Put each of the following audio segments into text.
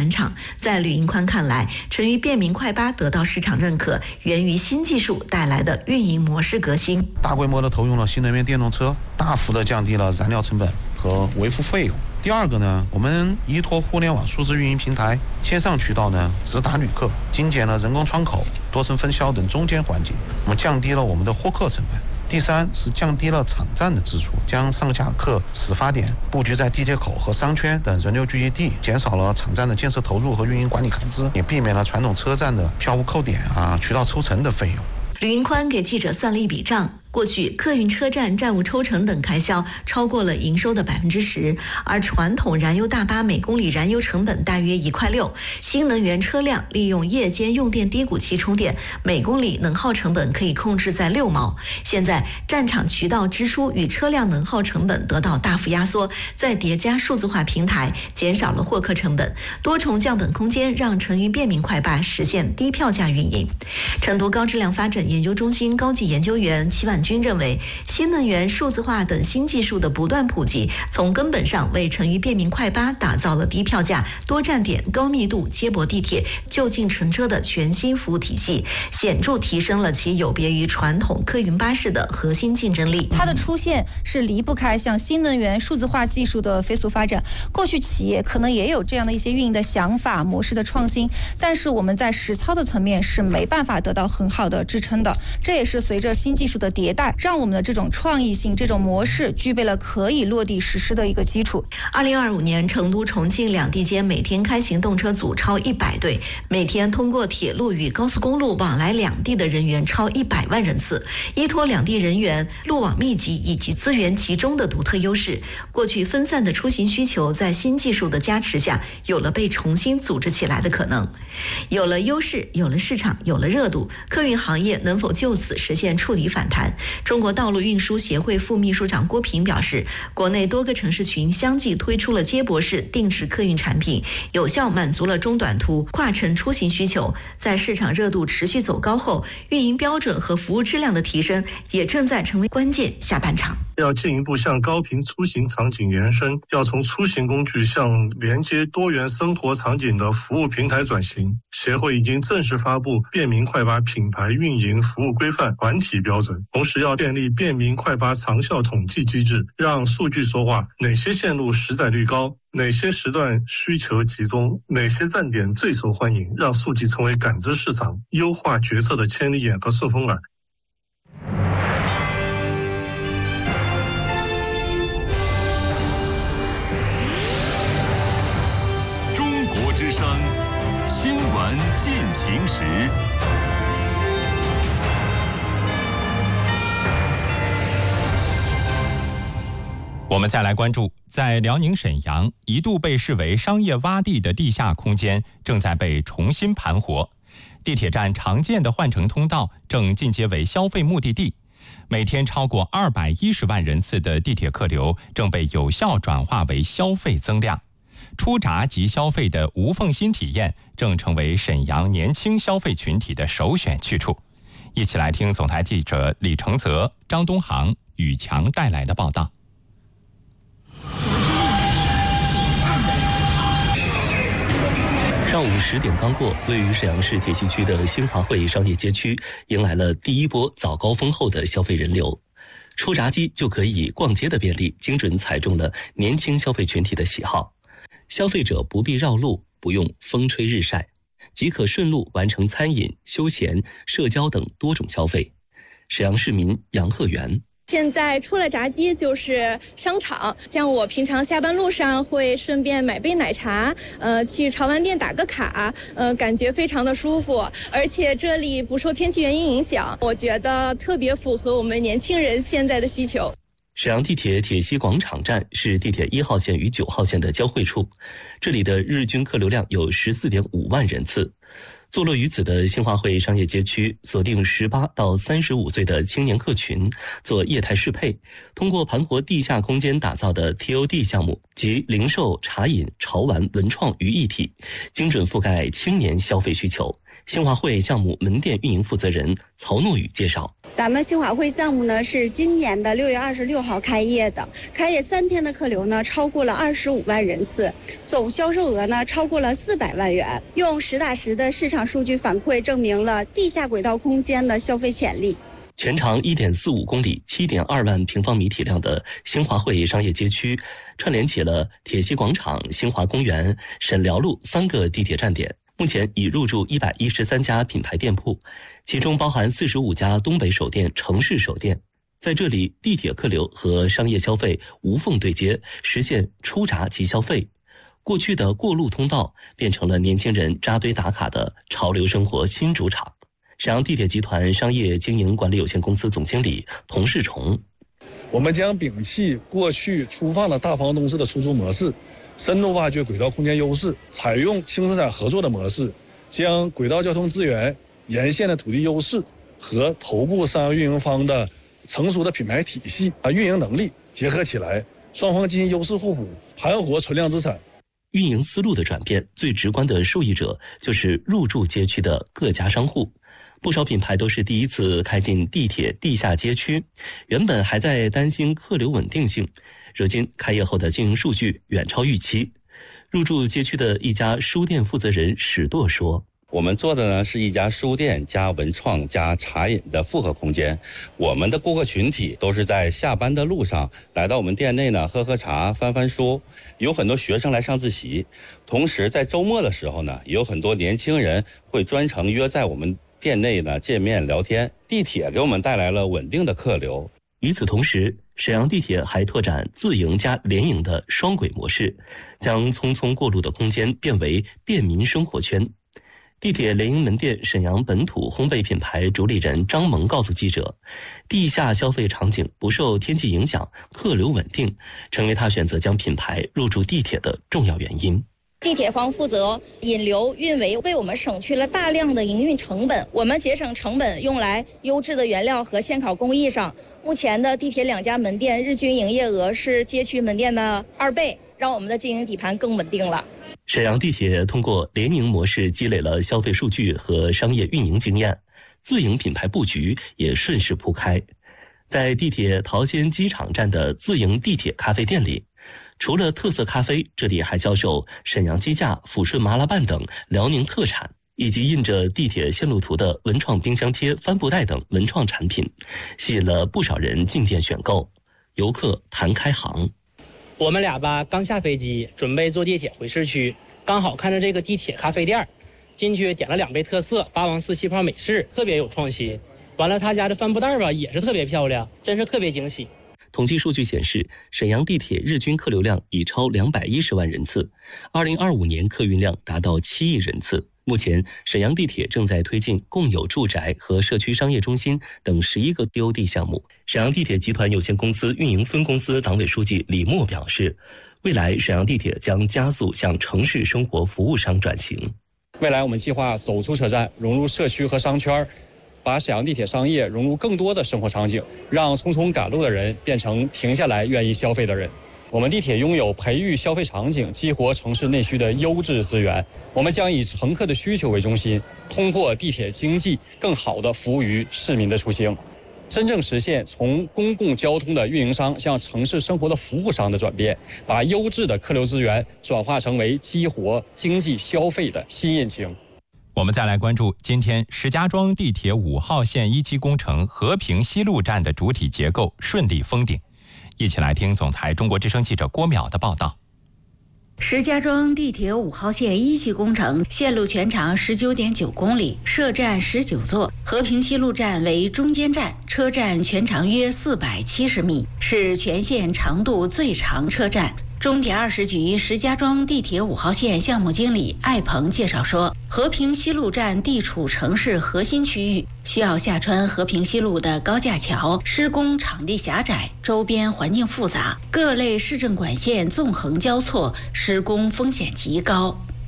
返场。在吕银宽看来，成渝便民快8得到市场认可，源于新技术带来的运营模式革新。 大规模的投用了新能源电动车，大幅的降低了燃料成本和维护费用。第二个呢，我们依托互联网数字运营平台，线上渠道呢直达旅客，精简了人工窗口、多层分销等中间环节，我们降低了我们的获客成本。第三是降低了场站的支出，将上下客始发点布局在地铁口和商圈等人流聚集地，减少了场站的建设投入和运营管理开支，也避免了传统车站的票务扣点渠道抽成的费用。 吕银宽给记者算了一笔账。过去客运车站站务抽成等开销超过了营收的10%，而传统燃油大巴每公里燃油成本大约1.6块，新能源车辆利用夜间用电低谷期充电，每公里能耗成本可以控制在6毛。现在站场渠道支出与车辆能耗成本得到大幅压缩，再叠加数字化平台，减少了获客成本，多重降本空间让成渝便民快8实现低票价运营。成都高质量发展研究中心高级研究员齐婉军认为，新能源、数字化等新技术的不断普及，从根本上为成渝便民快8打造了低票价、多站点、高密度接驳地铁、就近乘车的全新服务体系，显著提升了其有别于传统客运巴士的核心竞争力。 它的出现是离不开像新能源、数字化技术的飞速发展。过去企业可能也有这样的一些运营的想法、模式的创新，但是我们在实操的层面是没办法得到很好的支撑的。这也是随着新技术的迭代，让我们的这种创意性、这种模式具备了可以落地实施的一个基础。 2025年，成都、重庆两地间每天开行动车组超100对，每天通过铁路与高速公路往来两地的人员超100万人次。依托两地人员路网密集以及资源集中的独特优势，过去分散的出行需求在新技术的加持下，有了被重新组织起来的可能。有了优势，有了市场，有了热度，客运行业能否就此实现触底反弹？中国道路运输协会副秘书长郭平表示，国内多个城市群相继推出了接驳式定制客运产品，有效满足了中短途跨城出行需求。在市场热度持续走高后，运营标准和服务质量的提升也正在成为关键。下半场要进一步向高频出行场景延伸，要从出行工具向连接多元生活场景的服务平台转型。协会已经正式发布便民快8品牌运营服务规范团体标准，同时要建立便民快8长效统计机制，让数据说话，哪些线路实载率高，哪些时段需求集中，哪些站点最受欢迎，让数据成为感知市场、优化决策的千里眼和顺风耳。 中国之声新闻进行时。我们再来关注，在辽宁沈阳，一度被视为商业洼地的地下空间正在被重新盘活。地铁站常见的换乘通道正进阶为消费目的地，每天超过210万人次的地铁客流正被有效转化为消费增量。出闸即消费的无缝新体验正成为沈阳年轻消费群体的首选去处。一起来听总台记者李承泽、张东航、宇强带来的报道。 上午10点刚过，位于沈阳市铁西区的新华汇商业街区迎来了第一波早高峰后的消费人流。出闸机就可以逛街的便利，精准踩中了年轻消费群体的喜好。消费者不必绕路，不用风吹日晒，即可顺路完成餐饮、休闲、社交等多种消费。沈阳市民杨鹤元。 现在出了闸机就是商场，像我平常下班路上会顺便买杯奶茶，去潮玩店打个卡，感觉非常的舒服，而且这里不受天气原因影响，我觉得特别符合我们年轻人现在的需求。 沈阳地铁铁西广场站是地铁1号线与9号线的交汇处，这里的日均客流量有14.5万人次。 坐落于此的新华汇商业街区，锁定18到35岁的青年客群，做业态适配，通过盘活地下空间打造的 TOD 项目，集零售、茶饮、潮玩、文创于一体，精准覆盖青年消费需求。新华汇项目门店运营负责人曹诺宇介绍， 咱们新华汇项目呢是今年的6月26号开业的，开业3天的客流呢超过了25万人次，总销售额呢超过了400万元。用实打实的市场数据反馈证明了地下轨道空间的消费潜力。 全长1.45公里、7.2万平方米体量的新华汇商业街区，串联起了铁西广场、新华公园、沈辽路3个地铁站点。目前已入驻113家品牌店铺，其中包含45家东北首店、城市首店。在这里，地铁客流和商业消费无缝对接，实现出闸即消费。过去的过路通道变成了年轻人扎堆打卡的潮流生活新主场。沈阳地铁集团商业经营管理有限公司总经理童世崇， 我们将摒弃过去粗放的大房东式的出租模式，深度挖掘轨道空间优势，采用轻资产合作的模式，将轨道交通资源、沿线的土地优势和头部商业运营方的成熟的品牌体系运营能力结合起来，双方进行优势互补，盘活存量资产。 运营思路的转变，最直观的受益者就是入驻街区的各家商户。不少品牌都是第一次开进地铁地下街区，原本还在担心客流稳定性，如今开业后的经营数据远超预期。入驻街区的一家书店负责人史舵说， 我们做的呢是一家书店加文创加茶饮的复合空间，我们的顾客群体都是在下班的路上来到我们店内呢喝喝茶翻翻书，有很多学生来上自习，同时在周末的时候呢也有很多年轻人会专程约在我们店内呢见面聊天。地铁给我们带来了稳定的客流。 与此同时，沈阳地铁还拓展自营加联营的双轨模式，将匆匆过路的空间变为便民生活圈。地铁联营门店沈阳本土烘焙品牌主理人张萌告诉记者，地下消费场景不受天气影响，客流稳定，成为他选择将品牌入驻地铁的重要原因。 地铁方负责引流运维，为我们省去了大量的营运成本，我们节省成本用来优质的原料和现烤工艺上。目前的地铁2家门店日均营业额是街区门店的2倍，让我们的经营底盘更稳定了。 沈阳地铁通过联营模式积累了消费数据和商业运营经验，自营品牌布局也顺势铺开。在地铁桃仙机场站的自营地铁咖啡店里，除了特色咖啡，这里还销售沈阳鸡架、抚顺麻辣拌等辽宁特产，以及印着地铁线路图的文创冰箱贴、帆布袋等文创产品，吸引了不少人进店选购。游客谈开行， 我们俩吧刚下飞机，准备坐地铁回市区，刚好看着这个地铁咖啡店，进去点了2杯特色八王寺气泡美式，特别有创新。完了，他家的帆布袋吧也是特别漂亮，真是特别惊喜。 统计数据显示，沈阳地铁日均客流量已超210万人次，2025年客运量达到7亿人次。目前，沈阳地铁正在推进共有住宅和社区商业中心等11个 TOD 项目。沈阳地铁集团有限公司运营分公司党委书记李默表示，未来沈阳地铁将加速向城市生活服务商转型。 未来我们计划走出车站，融入社区和商圈，把沈阳地铁商业融入更多的生活场景，让匆匆赶路的人变成停下来愿意消费的人。我们地铁拥有培育消费场景、激活城市内需的优质资源，我们将以乘客的需求为中心，通过地铁经济更好地服务于市民的出行，真正实现从公共交通的运营商向城市生活的服务商的转变，把优质的客流资源转化成为激活经济消费的新引擎。 我们再来关注今天石家庄地铁5号线1期工程和平西路站的主体结构顺利封顶。一起来听总台中国之声记者郭淼的报道。 石家庄地铁5号线1期工程线路全长19.9公里，设站19座，和平西路站为中间站，车站全长约470米，是全线长度最长车站。中铁20局石家庄地铁5号线项目经理艾鹏介绍说，和平西路站地处城市核心区域，需要下穿和平西路的高架桥，施工场地狭窄，周边环境复杂，各类市政管线纵横交错，施工风险极高。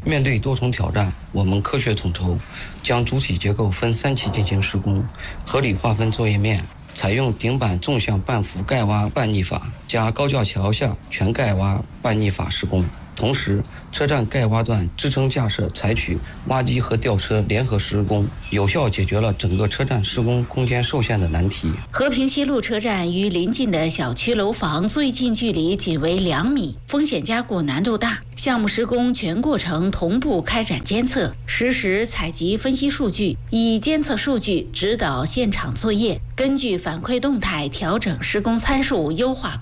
面对多重挑战，我们科学统筹，将主体结构分3期进行施工，合理划分作业面，采用顶板纵向半幅盖挖半逆法加高架桥下全盖挖半逆法施工。同时，车站盖挖段支撑架设采取挖机和吊车联合施工，有效解决了整个车站施工空间受限的难题。 和平西路车站与邻近的小区楼房最近距离仅为2米，风险加固难度大。项目施工全过程同步开展监测，实时采集分析数据，以监测数据指导现场作业，根据反馈动态调整施工参数，优化